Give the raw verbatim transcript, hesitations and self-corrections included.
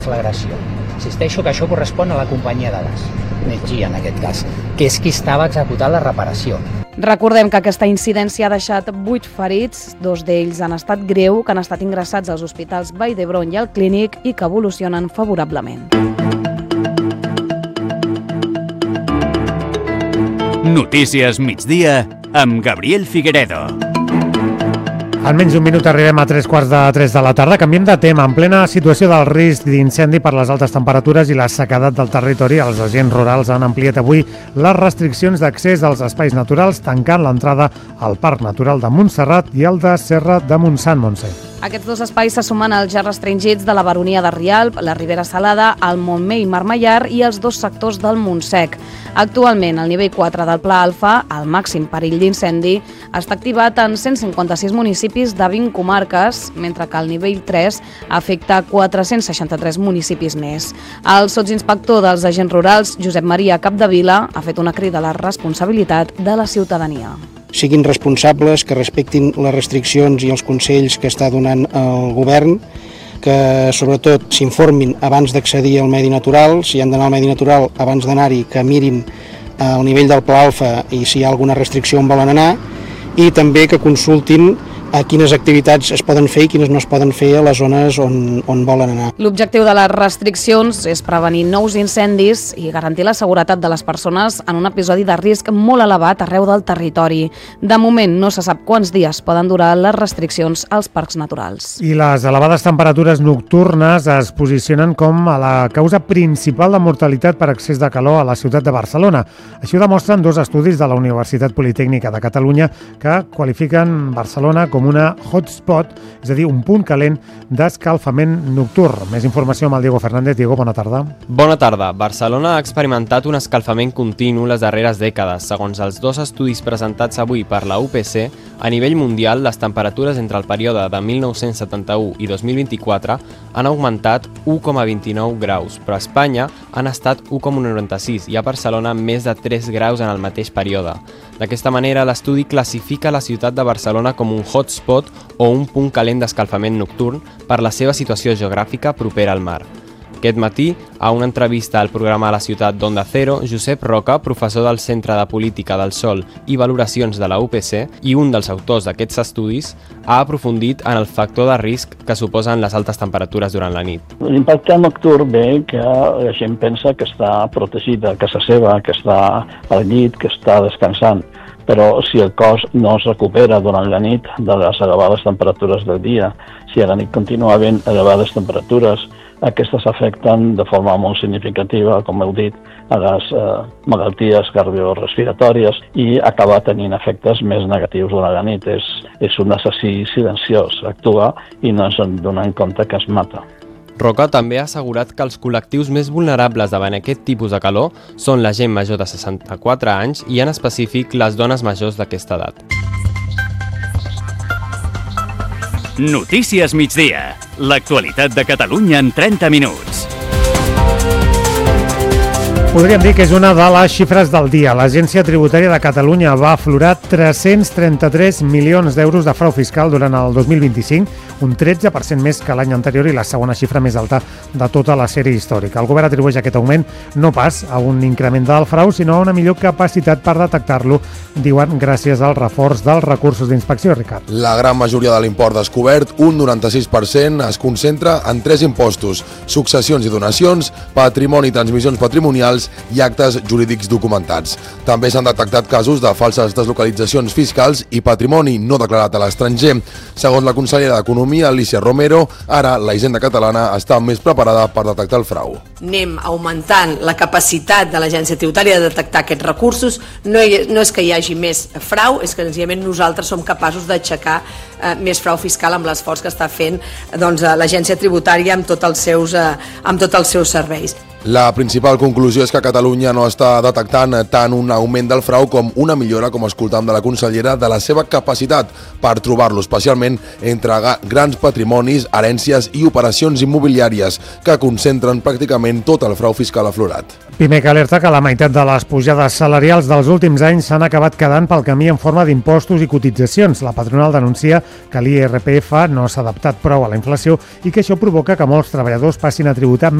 Flagració. Insisteixo que això correspon a la companyia de gas, Netgia en aquest cas, que és qui estava executant la reparació. Recordem que aquesta incidència ha deixat vuit ferits, dos d'ells han estat greu, que han estat ingressats als hospitals Vall d'Hebron i al Clínic i que evolucionen favorablement. Notícies migdia amb Gabriel Figueredo. En menys d'un minut arribem a tres quarts de tres de la tarda. Canviem de tema. En plena situació del risc d'incendi per les altes temperatures i la sequedat del territori, els agents rurals han ampliat avui les restriccions d'accés als espais naturals, tancant l'entrada al Parc Natural de Montserrat i el de Serra de Montsant, Montse. Aquests dos espais se sumen als ja restringits de la Baronia de Rialb, la Ribera Salada, el Montmell Marmellard i els dos sectors del Montsec. Actualment, el nivell quatre del Pla Alfa, el màxim perill d'incendi, està activat en cent cinquanta-sis municipis de vint comarques, mentre que el nivell tres afecta quatre-cents seixanta-tres municipis més. El sotsinspector dels agents rurals, Josep Maria Capdevila, ha fet una crida a la responsabilitat de la ciutadania. Siguin responsables, que respectin les restriccions i els consells que està donant el govern, que sobretot s'informin abans d'accedir al medi natural, si han d'anar al medi natural abans d'anar-hi, que mirin el nivell del Pla Alfa i si hi ha alguna restricció on volen anar, i també que consultin a quines activitats es poden fer i quines no es poden fer a les zones on, on volen anar. L'objectiu de les restriccions és prevenir nous incendis i garantir la seguretat de les persones en un episodi de risc molt elevat arreu del territori. De moment no se sap quants dies poden durar les restriccions als parcs naturals. I les elevades temperatures nocturnes es posicionen com a la causa principal de mortalitat per excés de calor a la ciutat de Barcelona. Així ho demostren dos estudis de la Universitat Politècnica de Catalunya que qualifiquen Barcelona com una hotspot, és a dir, un punt calent d'escalfament nocturn. Més informació amb el Diego Fernández. Diego, bona tarda. Bona tarda. Barcelona ha experimentat un escalfament continu les darreres dècades. Segons els dos estudis presentats avui per la U P C, a nivell mundial, les temperatures entre el període de mil nou-cents setanta-u i dos mil vint-i-quatre han augmentat u coma vint-i-nou graus, però a Espanya han estat u coma noranta-sis i a Barcelona més de tres graus en el mateix període. D'aquesta manera, l'estudi classifica la ciutat de Barcelona com un hotspot o un punt calent d'escalfament nocturn per la seva situació geogràfica propera al mar. Aquest matí, a una entrevista al programa La Ciutat d'Onda Cero, Josep Roca, professor del Centre de Política del Sol i Valoracions de la U P C i un dels autors d'aquests estudis, ha aprofundit en el factor de risc que suposen les altes temperatures durant la nit. L'impacte nocturn ve que la gent pensa que està protegida a casa seva, que està al llit, que està descansant. Però si el cos no es recupera durant la nit de les elevades temperatures del dia, si a la nit continua havent elevades temperatures, aquestes afecten de forma molt significativa, com heu dit, a les eh, malalties cardiorrespiratòries i acaba tenint efectes més negatius durant la nit. És, és un assassí silenciós, actua i no ens en donem compte que es mata. Roca també ha assegurat que els col·lectius més vulnerables davant aquest tipus de calor són la gent major de seixanta-quatre anys i en específic les dones majors d'aquesta edat. Notícies migdia. L'actualitat de Catalunya en trenta minuts. Podríem dir que és una de les xifres del dia. L'Agència Tributària de Catalunya va aflorar tres-cents trenta-tres milions d'euros de frau fiscal durant el dos mil vint-i-cinc, un tretze per cent més que l'any anterior i la segona xifra més alta de tota la sèrie històrica. El govern atribueix aquest augment no pas a un increment del frau, sinó a una millor capacitat per detectar-lo, diuen, gràcies al reforç dels recursos d'inspecció. Ricard. La gran majoria de l'import descobert, un noranta-sis per cent, es concentra en tres impostos: successions i donacions, patrimoni i transmissions patrimonials i actes jurídics documentats. També s'han detectat casos de falses deslocalitzacions fiscals i patrimoni no declarat a l'estranger. Segons la consellera d'Economia, Alicia Romero, ara la Hisenda catalana està més preparada per detectar el frau. Anem augmentant la capacitat de l'Agència Tributària de detectar aquests recursos. No, hi, no és que hi hagi més frau, és que senzillament nosaltres som capaços d'aixecar eh, més frau fiscal amb l'esforç que està fent doncs, l'Agència Tributària amb, tot els seus, eh, amb tots els seus serveis. La principal conclusió és que Catalunya no està detectant tant un augment del frau com una millora, com escoltam de la consellera, de la seva capacitat per trobar-lo, especialment entre grans patrimonis, herències i operacions immobiliàries que concentren pràcticament pràcticament tot el frau fiscal aflorat. Pimec alerta que la meitat de les pujades salarials dels últims anys s'han acabat quedant pel camí en forma d'impostos i cotitzacions. La patronal denuncia que l'I R P F no s'ha adaptat prou a la inflació i que això provoca que molts treballadors passin a tributar